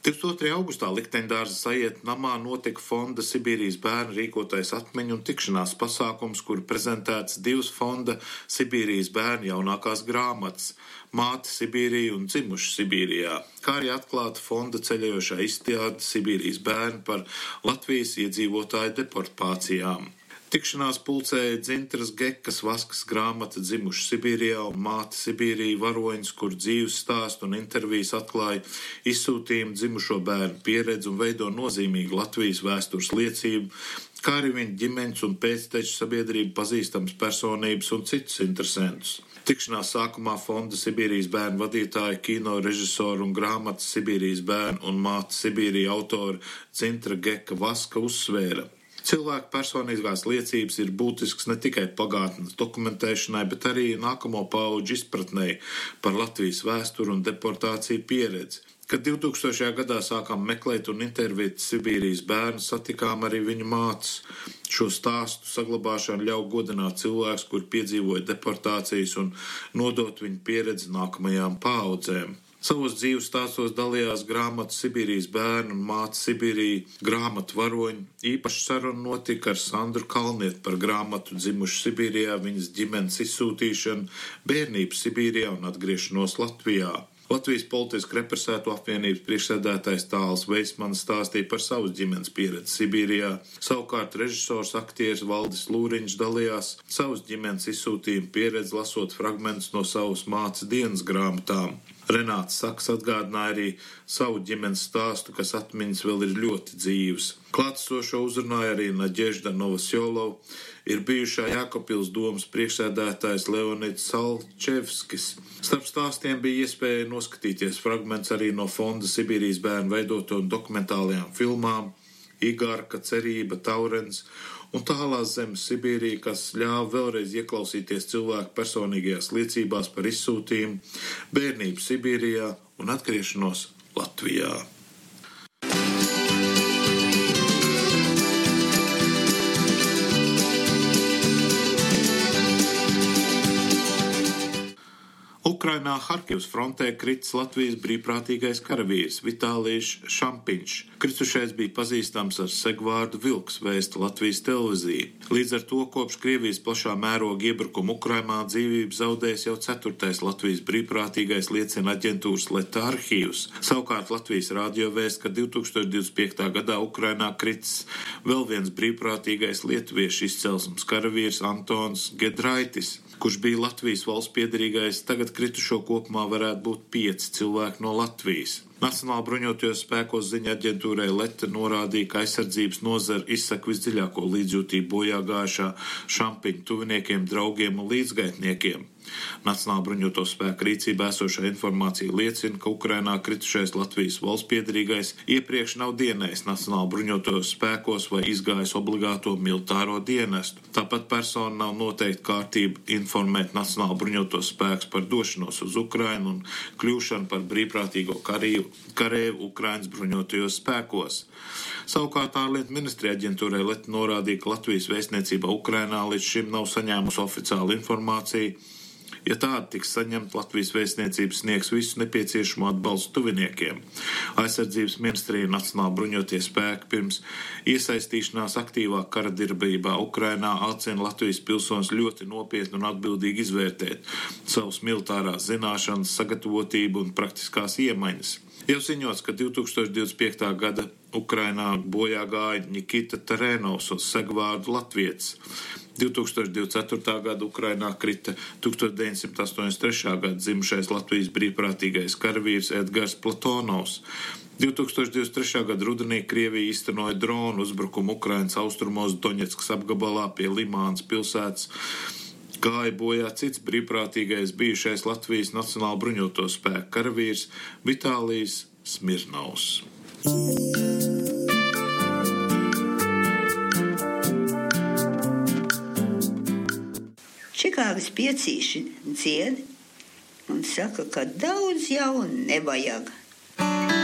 22. augustā Likteņdārza Sajiet namā notika fonda Sibīrijas bērni rīkotais atmiņu un tikšanās pasākums, kur prezentēts 2 fonda Sibīrijas bērni jaunākās grāmatas – Māte Sibīrija un Dzimuši Sibīrijā, kā arī atklāta fonda ceļojošā izstāde Sibīrijas bērni par Latvijas iedzīvotāju deportācijām. Tikšanās pulcēja Dzintras Gekas Vaskas grāmata Dzimuši Sibīrijā un Māte Sibīrija varoņus, kur dzīves stāstu un intervijas atklāja izsūtījumu dzimušo bērnu pieredzi un veido nozīmīgu Latvijas vēstures liecību, kā arī viņu ģimenes un pēcteču sabiedrību pazīstams personības un citus interesantus. Tikšanās sākumā fonda Sibīrijas bērnu vadītāja, kino režisoru un grāmatas Sibīrijas bērnu un Māte Sibīrija autori Dzintra Geka Vaska uzsvēra. Cilvēku personīgās liecības ir būtisks ne tikai pagātnes dokumentēšanai, bet arī nākamo paudžu izpratnei par Latvijas vēsturu un deportāciju pieredzi. Kad 2000. gadā sākām meklēt un intervēt Sibīrijas bērnus, satikām arī viņu mātes. Šo stāstu saglabāšanu ļauj godināt cilvēkus, kuri piedzīvoja deportācijas un nodot viņu pieredzi nākamajām paaudzēm. Savos dzīves stāstos dalījās grāmatu Sibīrijas bērnu un Māte Sibīrija grāmatu varoņi. Īpaši saruna notika ar Sandru Kalnietu par grāmatu Dzimuši Sibīrijā, viņas ģimenes izsūtīšanu, bērnību Sibīrijā un atgriešanos Latvijā. Latvijas politiski represēto apvienības priekšsēdētājs Tāls Veismanis stāstīja par savas ģimenes pieredzi Sibīrijā. Savukārt režisors aktieris Valdis Lūriņš dalījās savas ģimenes izsūtījumu pieredzi, lasot fragmentus no savas mātes dienas grāmatām. Renāts Saks atgādināja arī savu ģimenes stāstu, kas atmiņas vēl ir ļoti dzīves. Klātesošo uzrunāja arī Naģežda Novosjolova, ir bijušā Jākopils domas priekšsēdētājs Leonids Salčevskis. Starp stāstiem bija iespēja noskatīties fragments arī no fonda Sibīrijas bērnu veidoto un dokumentālajām filmām Igarka, Cerība, Taurens un Tālās zemes Sibīrija, kas ļāva vēlreiz ieklausīties cilvēku personīgajās liecībās par izsūtījumu, bērnību Sibīrijā un atgriešanos Latvijā. Ukrainā Harkivas frontē kritis Latvijas brīvprātīgais karavīrs Vitālijs Šampiņš. Kritušais bija pazīstams ar segvārdu Vilks, vēsta Latvijas televīzija. Līdz ar to kopš Krievijas plašā mēroga iebrukuma Ukrainā dzīvību zaudējis jau 4. Latvijas brīvprātīgais, liecina aģentūras Leta arhīvs. Savukārt Latvijas radio vēst, ka 2025. gadā Ukrainā kritis vēl viens brīvprātīgais lietuviešu izcelsmes karavīrs Antons Gedraitis, kurš bija Latvijas valsts piederīgais. Tagad kritušo kopumā varētu būt 5 cilvēki no Latvijas. Nacionāla bruņotajos spēkos ziņa aģentūrai Leta norādīja, ka aizsardzības nozara izsaka visdziļāko līdzjūtību bojā gājušā Šampiņa tuviniekiem, draugiem un līdzgaitniekiem. Nacionāla bruņoto spēku rīcībā esošā informācija liecina, ka Ukrainā kritušais Latvijas valsts piederīgais iepriekš nav dienējis Nacionāla bruņotajos spēkos vai izgājis obligāto militāro dienestu. Tāpat persona nav noteikta kārtība informēt Nacionāla bruņoto spēkus par došanos uz Ukrainu un kļūšanu par brīvprātīgo karēju Ukrainas bruņotajos spēkos. Savukārt ārlietu ministrija aģentūrai Leta norādīja, ka Latvijas vēstniecība Ukrainā līdz šim nav saņēmusi oficiālu informāciju. Ja tāda tiks saņemta, Latvijas vēstniecība sniegs visu nepieciešamo atbalstu tuviniekiem. Aizsardzības ministrija un Nacionāla bruņotie spēki pirms iesaistīšanās aktīvā kara darbībā Ukrainā aicina Latvijas pilsoņus ļoti nopietni un atbildīgi izvērtēt savus militārās zināšanas, sagatavotību un praktiskās iemaņas. Jau ziņots, ka 2025. gada Ukrainā bojā gāja Nikita Terenovs un segvārdu latvietis. 2024. gada Ukrainā krita 1983. gada dzimušais Latvijas brīvprātīgais karavīrs Edgars Platonovs. 2023. gada rudenī Krievija īstenoja dronu uzbrukumu Ukrainas austrumos Doņetskas apgabalā pie Limānas pilsētas. Gāja bojā cits brīvprātīgais bijušais Latvijas Nacionāla bruņoto spēku karavīrs Vitālijs Smirnovs. Čikāgas piecīši dzied un saka, ka daudz jau nevajag.